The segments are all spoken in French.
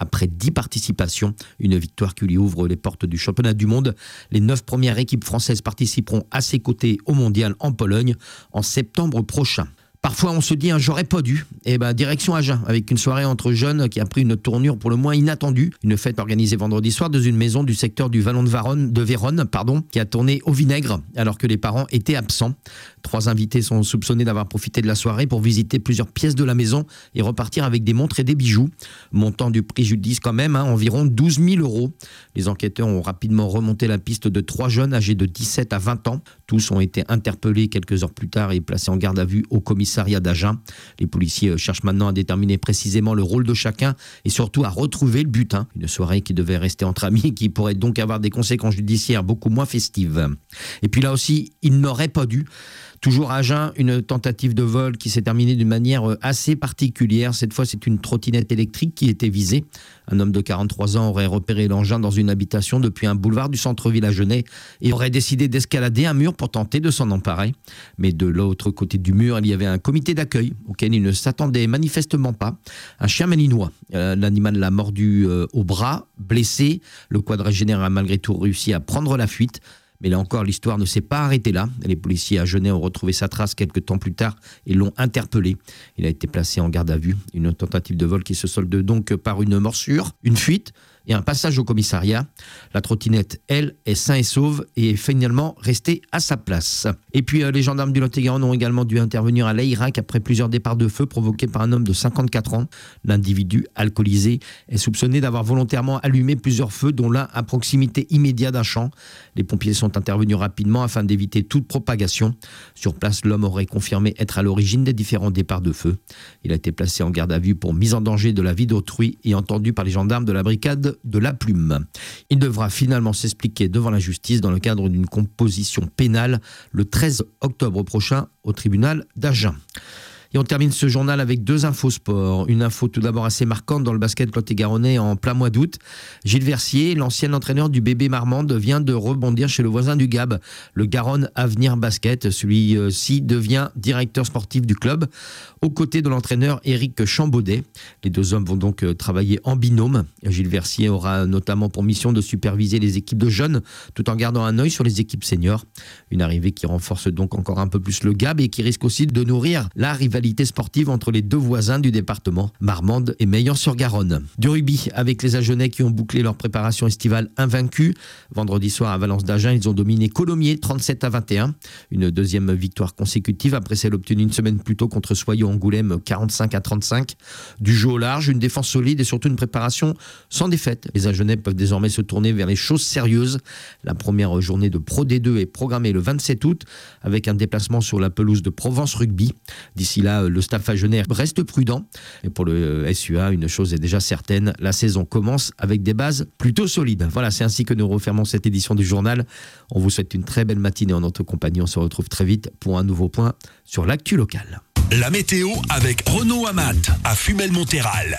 après 10 participations. Une victoire qui lui ouvre les portes du championnat du monde. Les 9 premières équipes françaises participeront à ses côtés au mondial en Pologne en septembre prochain. Parfois, on se dit, j'aurais pas dû. Direction Agen, avec une soirée entre jeunes qui a pris une tournure pour le moins inattendue. Une fête organisée vendredi soir dans une maison du secteur du Vallon de Vérone, qui a tourné au vinaigre alors que les parents étaient absents. 3 invités sont soupçonnés d'avoir profité de la soirée pour visiter plusieurs pièces de la maison et repartir avec des montres et des bijoux. Montant du préjudice quand même, environ 12 000 €. Les enquêteurs ont rapidement remonté la piste de 3 jeunes âgés de 17 à 20 ans. Tous ont été interpellés quelques heures plus tard et placés en garde à vue au commissariat d'Agen. Les policiers cherchent maintenant à déterminer précisément le rôle de chacun et surtout à retrouver le butin. Une soirée qui devait rester entre amis et qui pourrait donc avoir des conséquences judiciaires beaucoup moins festives. Et puis là aussi, il n'aurait pas dû. Toujours à Agen, une tentative de vol qui s'est terminée d'une manière assez particulière. Cette fois, c'est une trottinette électrique qui était visée. Un homme de 43 ans aurait repéré l'engin dans une habitation depuis un boulevard du centre-ville agenais et aurait décidé d'escalader un mur pour tenter de s'en emparer. Mais de l'autre côté du mur, il y avait un comité d'accueil auquel il ne s'attendait manifestement pas. Un chien malinois. L'animal l'a mordu au bras, blessé. Le quadragénaire a malgré tout réussi à prendre la fuite. Mais là encore, l'histoire ne s'est pas arrêtée là. Les policiers agenais ont retrouvé sa trace quelques temps plus tard et l'ont interpellé. Il a été placé en garde à vue. Une tentative de vol qui se solde donc par une morsure, une fuite et un passage au commissariat. La trottinette, elle, est sain et sauve et est finalement restée à sa place. Et puis les gendarmes du Lot-et-Garonne ont également dû intervenir à Layrac après plusieurs départs de feu provoqués par un homme de 54 ans. L'individu alcoolisé est soupçonné d'avoir volontairement allumé plusieurs feux, dont l'un à proximité immédiate d'un champ. Les pompiers sont intervenus rapidement afin d'éviter toute propagation. Sur place, l'homme aurait confirmé être à l'origine des différents départs de feu. Il a été placé en garde à vue pour mise en danger de la vie d'autrui et entendu par les gendarmes de la brigade de la Plume. Il devra finalement s'expliquer devant la justice dans le cadre d'une composition pénale le 13 octobre prochain au tribunal d'Agen. Et on termine ce journal avec 2 infos sport. Une info tout d'abord assez marquante dans le basket lot-et-garonnais en plein mois d'août. Gilles Versier, l'ancien entraîneur du bébé Marmande, vient de rebondir chez le voisin du Gab, le Garonne Avenir Basket. Celui-ci devient directeur sportif du club, aux côtés de l'entraîneur Éric Chambaudet. Les 2 hommes vont donc travailler en binôme. Gilles Versier aura notamment pour mission de superviser les équipes de jeunes, tout en gardant un œil sur les équipes seniors. Une arrivée qui renforce donc encore un peu plus le Gab et qui risque aussi de nourrir la rivalité sportive entre les 2 voisins du département, Marmande et Meillan-sur-Garonne. Du rugby avec les Agenais qui ont bouclé leur préparation estivale invaincus. Vendredi soir à Valence d'Agen, ils ont dominé Colomiers 37-21. Une 2e victoire consécutive après celle obtenue une semaine plus tôt contre Soyaux-Angoulême 45-35. Du jeu au large, une défense solide et surtout une préparation sans défaite. Les Agenais peuvent désormais se tourner vers les choses sérieuses. La première journée de Pro D2 est programmée le 27 août avec un déplacement sur la pelouse de Provence Rugby. D'ici là, le staff agenais reste prudent. Et pour le SUA, une chose est déjà certaine, la saison commence avec des bases plutôt solides. Voilà, c'est ainsi que nous refermons cette édition du journal. On vous souhaite une très belle matinée en notre compagnie. On se retrouve très vite pour un nouveau point sur l'actu locale. La météo avec Renaud Amat à Fumel-Montéral.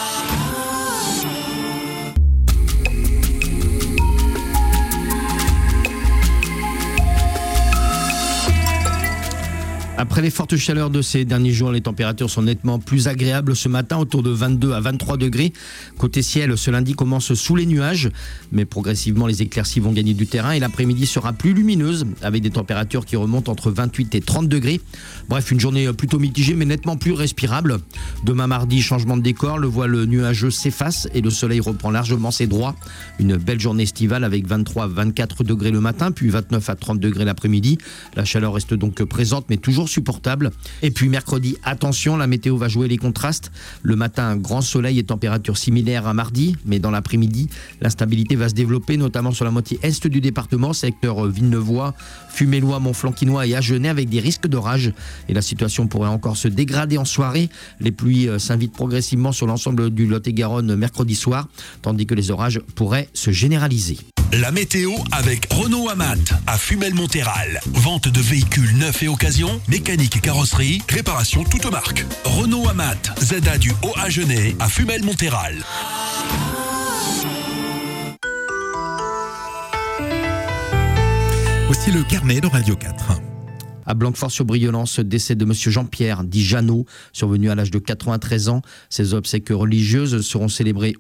Après les fortes chaleurs de ces derniers jours, les températures sont nettement plus agréables ce matin, autour de 22 à 23 degrés. Côté ciel, ce lundi commence sous les nuages, mais progressivement les éclaircies vont gagner du terrain et l'après-midi sera plus lumineuse, avec des températures qui remontent entre 28 et 30 degrés. Bref, une journée plutôt mitigée, mais nettement plus respirable. Demain mardi, changement de décor, le voile nuageux s'efface et le soleil reprend largement ses droits. Une belle journée estivale avec 23 à 24 degrés le matin, puis 29 à 30 degrés l'après-midi. La chaleur reste donc présente, mais toujours supportable. Et puis mercredi, attention, la météo va jouer les contrastes. Le matin, grand soleil et température similaire à mardi, mais dans l'après-midi, l'instabilité va se développer, notamment sur la moitié est du département, secteur Villeneuvois, Fumélois, Montflanquinois et Agenais, avec des risques d'orage. Et la situation pourrait encore se dégrader en soirée. Les pluies s'invitent progressivement sur l'ensemble du Lot-et-Garonne mercredi soir, tandis que les orages pourraient se généraliser. La météo avec Renaud Amat à Fumel-Montéral. Vente de véhicules neufs et occasion, mécanique et carrosserie, réparation toute marque. Renaud Amat, ZA du Haut-Agenais à Fumel-Montéral. Voici le carnet de Radio 4. À Blanquefort-sur-Briollance, décès de M. Jean-Pierre, dit Jeannot, survenu à l'âge de 93 ans. Ses obsèques religieuses seront célébrées